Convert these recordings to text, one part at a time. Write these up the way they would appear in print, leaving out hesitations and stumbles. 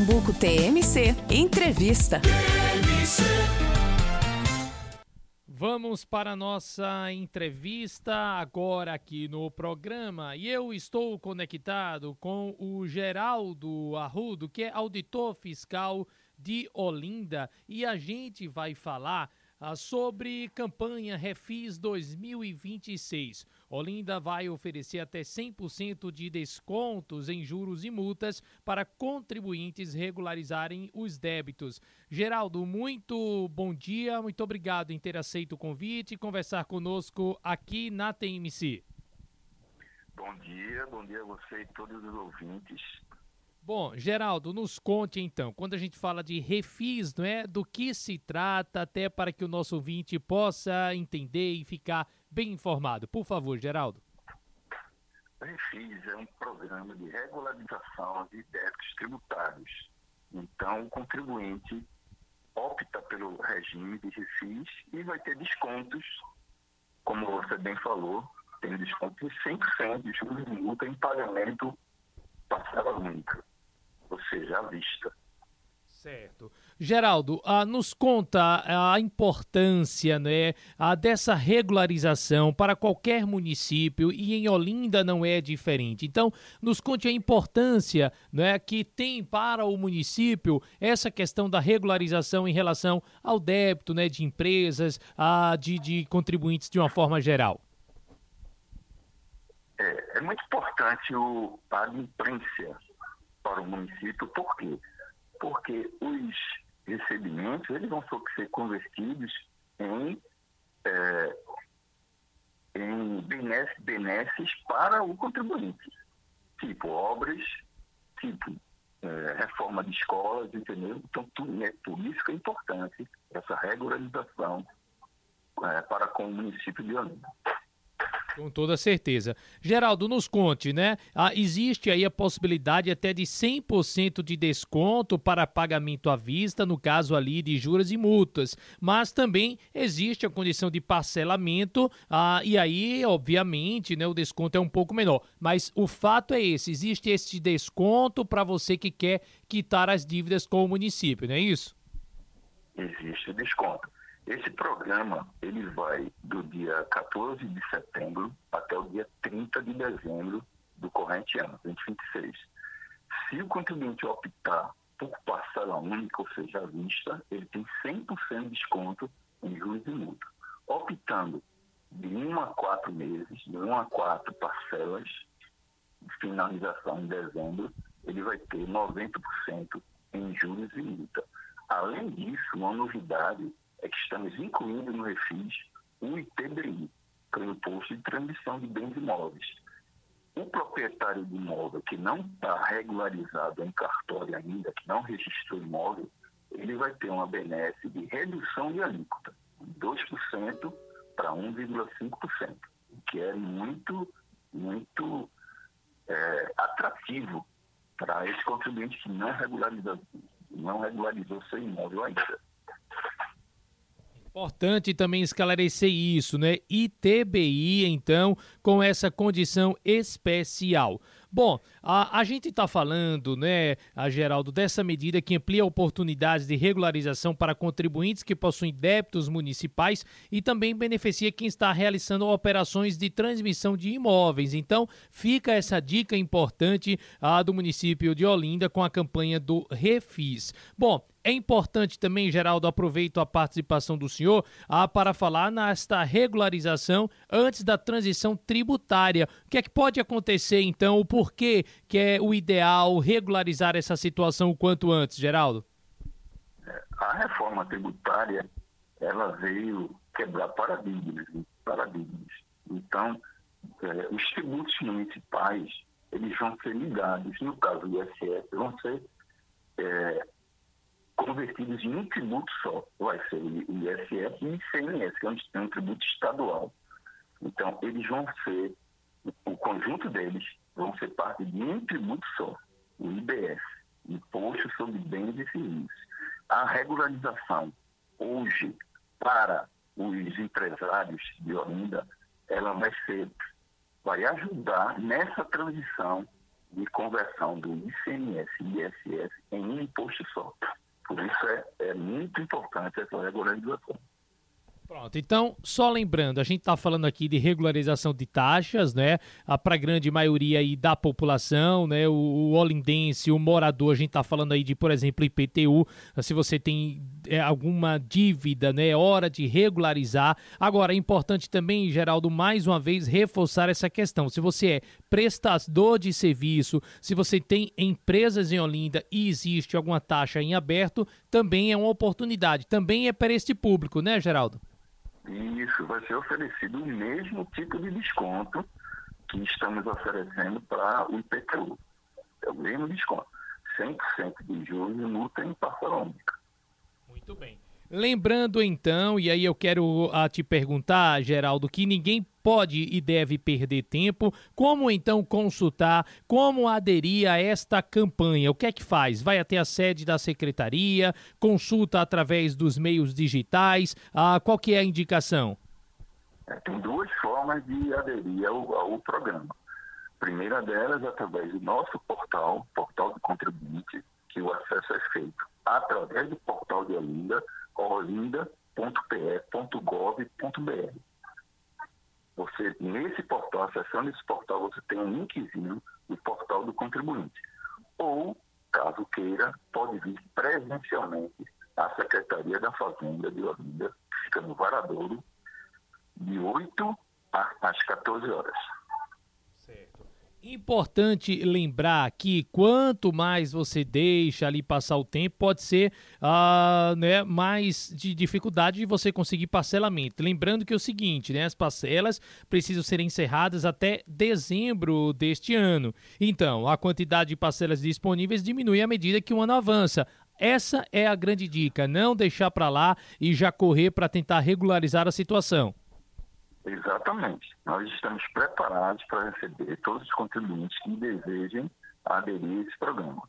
Pernambuco TMC. Entrevista. Vamos para a nossa entrevista agora aqui no programa e eu estou conectado com o Geraldo Arrudo, que é auditor fiscal de Olinda, e a gente vai falar sobre campanha Refis 2026. Olinda vai oferecer até 100% de descontos em juros e multas para contribuintes regularizarem os débitos. Geraldo, muito bom dia, muito obrigado em ter aceito o convite e conversar conosco aqui na TMC. Bom dia a você e todos os ouvintes. Bom, Geraldo, nos conte então, quando a gente fala de refis, não é, do que se trata, até para que o nosso ouvinte possa entender e ficar bem informado. Por favor, Geraldo. Refis é um programa de regularização de débitos tributários. Então, o contribuinte opta pelo regime de refis e vai ter descontos, como você bem falou, tem desconto de 100% de juros e multa em pagamento parcela única, ou seja, à vista. Certo. Geraldo, nos conta a importância, né, dessa regularização para qualquer município, e em Olinda não é diferente. Então, nos conte a importância, né, que tem para o município essa questão da regularização em relação ao débito, né, de empresas, de contribuintes de uma forma geral. É muito importante a adimplência para o município. Por quê? Porque os recebimentos eles vão ser convertidos em benesses para o contribuinte, tipo obras, tipo reforma de escolas, entendeu? Então, por isso que é importante essa regularização para com o município de Olinda. Com toda certeza. Geraldo, nos conte, né? Existe aí a possibilidade até de 100% de desconto para pagamento à vista, no caso ali de juros e multas, mas também existe a condição de parcelamento, e aí, obviamente, né, o desconto é um pouco menor. Mas o fato é esse, existe esse desconto para você que quer quitar as dívidas com o município, não é isso? Existe desconto. Esse programa, ele vai do dia 14 de setembro até o dia 30 de dezembro do corrente ano, 2026. Se o contribuinte optar por parcela única, ou seja, à vista, ele tem 100% de desconto em juros e multa. Optando de 1 a 4 meses, de 1 a 4 parcelas, de finalização em dezembro, ele vai ter 90% em juros e multa. Além disso, uma novidade é que estamos incluindo no refis o ITBI, que é o Imposto de Transmissão de Bens Imóveis. O proprietário de imóvel que não está regularizado em cartório ainda, que não registrou imóvel, ele vai ter uma benesse de redução de alíquota, de 2% para 1,5%, o que é muito atrativo para esse contribuinte que não regularizou seu imóvel ainda. Importante também esclarecer isso, né? ITBI, então, com essa condição especial. Bom, a gente está falando, né, Geraldo, dessa medida que amplia oportunidades de regularização para contribuintes que possuem débitos municipais e também beneficia quem está realizando operações de transmissão de imóveis. Então, fica essa dica importante do município de Olinda com a campanha do Refis. Bom, é importante também, Geraldo, aproveito a participação do senhor para falar nesta regularização antes da transição tributária. O que é que pode acontecer, então, o porquê que é o ideal regularizar essa situação o quanto antes, Geraldo? A reforma tributária, ela veio quebrar paradigmas. Então, os tributos municipais, eles vão ser ligados, no caso do ISS, vão ser convertidos em um tributo só. Vai ser o ISS e o ICMS, que é um tributo estadual. Então, eles vão ser, o conjunto deles vão ser parte de um tributo só, o IBS, Imposto sobre Bens e Serviços. A regularização hoje para os empresários de Olinda, ela vai ajudar nessa transição de conversão do ICMS e ISS em um imposto só. Por isso é muito importante essa regularização. Pronto, então, só lembrando, a gente está falando aqui de regularização de taxas, né, para a grande maioria aí da população, né, o olindense, o morador, a gente está falando aí de, por exemplo, IPTU, se você tem alguma dívida, né, é hora de regularizar. Agora, é importante também, Geraldo, mais uma vez, reforçar essa questão. Se você é prestador de serviço, se você tem empresas em Olinda e existe alguma taxa em aberto, também é uma oportunidade, também é para este público, né, Geraldo? Isso, vai ser oferecido o mesmo tipo de desconto que estamos oferecendo para o IPTU. É o mesmo desconto. 100% de juros e multa em parcela única. Muito bem. Lembrando então, e aí eu quero te perguntar, Geraldo, que ninguém pode e deve perder tempo. Como então consultar, como aderir a esta campanha? O que é que faz? Vai até a sede da secretaria, consulta através dos meios digitais, qual que é a indicação? Tem duas formas de aderir ao programa. A primeira delas é através do nosso portal do contribuinte, que o acesso é feito através do portal de Olinda, olinda.pe.gov.br. Você, nesse portal, acessando esse portal, você tem um linkzinho do portal do contribuinte. Ou, caso queira, pode vir presencialmente à Secretaria da Fazenda de Olinda, que fica no Varadouro, de 8 às 14 horas. Certo. Importante lembrar que quanto mais você deixa ali passar o tempo, pode ser mais de dificuldade de você conseguir parcelamento. Lembrando que é o seguinte, né, as parcelas precisam ser encerradas até dezembro deste ano. Então, a quantidade de parcelas disponíveis diminui à medida que o ano avança. Essa é a grande dica, não deixar para lá e já correr para tentar regularizar a situação. Exatamente. Nós estamos preparados para receber todos os contribuintes que desejem aderir a esse programa.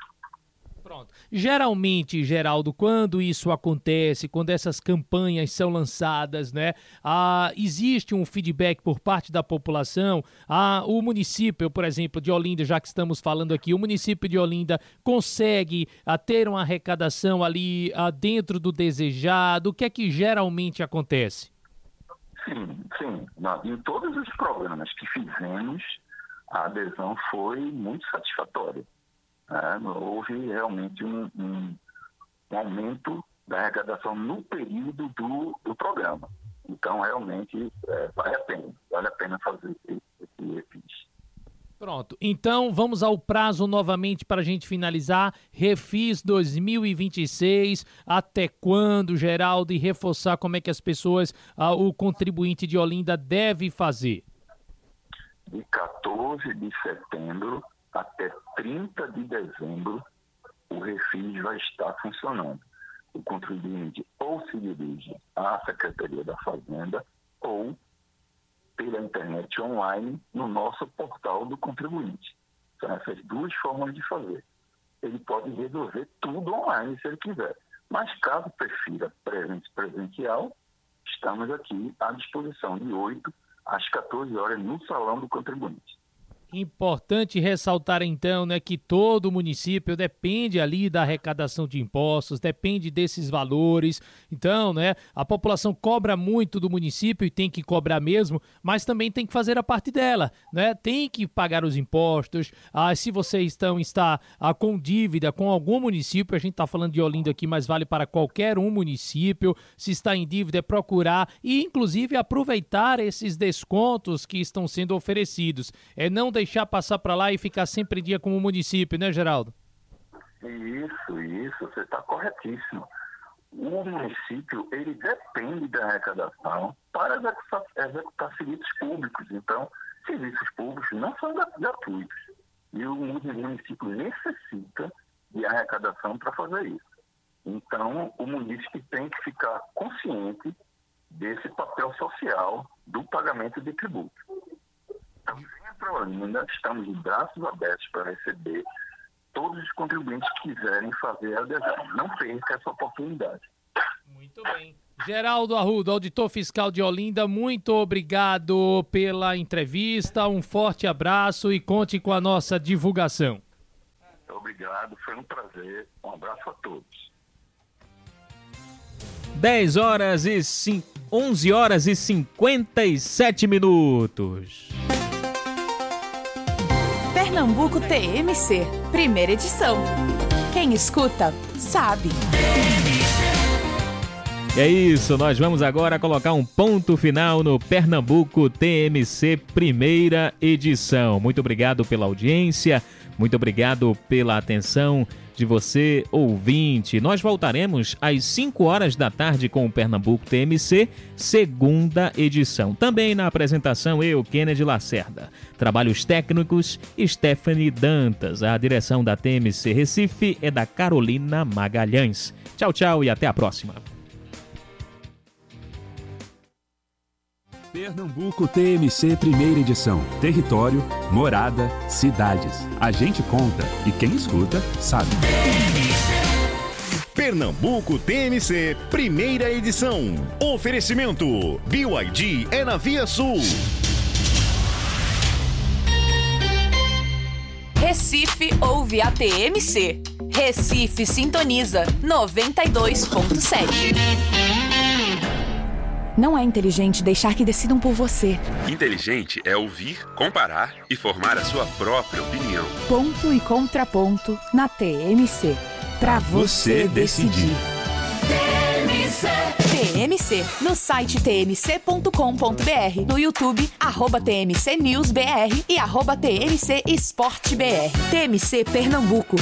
Pronto. Geralmente, Geraldo, quando isso acontece, quando essas campanhas são lançadas, né, existe um feedback por parte da população. O município, por exemplo, de Olinda, já que estamos falando aqui, o município de Olinda consegue ter uma arrecadação ali dentro do desejado? O que é que geralmente acontece? Sim. Em todos os programas que fizemos, a adesão foi muito satisfatória. Houve realmente um aumento da arrecadação no período do programa. Então, realmente, vale a pena fazer esse refis. Pronto, então vamos ao prazo novamente para a gente finalizar. Refis 2026, até quando, Geraldo? E reforçar como é que as pessoas, o contribuinte de Olinda deve fazer. De 14 de setembro até 30 de dezembro, o refis vai estar funcionando. O contribuinte ou se dirige à Secretaria da Fazenda ou pela internet online no nosso portal do contribuinte. São essas duas formas de fazer. Ele pode resolver tudo online se ele quiser. Mas caso prefira presencial, estamos aqui à disposição de 8 às 14 horas no Salão do Contribuinte. Importante ressaltar então, né, que todo município depende ali da arrecadação de impostos, depende desses valores. Então, né, a população cobra muito do município e tem que cobrar mesmo, mas também tem que fazer a parte dela, né? Tem que pagar os impostos. Se você está com dívida com algum município, a gente está falando de Olinda aqui, mas vale para qualquer um município. Se está em dívida, é procurar e inclusive aproveitar esses descontos que estão sendo oferecidos. Não deixar passar para lá e ficar sempre em dia com o município, né, Geraldo? Isso, você está corretíssimo. O município, ele depende da arrecadação para executar serviços públicos. Então, serviços públicos não são gratuitos. E o município necessita de arrecadação para fazer isso. Então, o município tem que ficar consciente desse papel social do pagamento de tributo. Então, venha para Olinda, estamos de braços abertos para receber todos os contribuintes que quiserem fazer a adesão. Não perca essa oportunidade. Muito bem. Geraldo Arruda, auditor fiscal de Olinda, muito obrigado pela entrevista, um forte abraço e conte com a nossa divulgação. Obrigado, foi um prazer, um abraço a todos. 11 horas e 57 minutos. Pernambuco TMC, primeira edição. Quem escuta, sabe. É isso, nós vamos agora colocar um ponto final no Pernambuco TMC, primeira edição. Muito obrigado pela audiência, muito obrigado pela atenção de você, ouvinte. Nós voltaremos às 5 horas da tarde com o Pernambuco TMC, segunda edição. Também na apresentação, eu, Kennedy Lacerda. Trabalhos técnicos, Stephanie Dantas. A direção da TMC Recife é da Carolina Magalhães. Tchau, tchau e até a próxima. Pernambuco TMC, primeira edição. Território, morada, cidades. A gente conta e quem escuta sabe. Pernambuco TMC, primeira edição. Oferecimento: BYD é na Via Sul. Recife ouve a TMC. Recife sintoniza 92.7. Não é inteligente deixar que decidam por você. Inteligente é ouvir, comparar e formar a sua própria opinião. Ponto e contraponto na TMC. Pra você decidir. TMC, no site tmc.com.br, no YouTube, @TMC News BR e @TMC Esporte BR. TMC Pernambuco,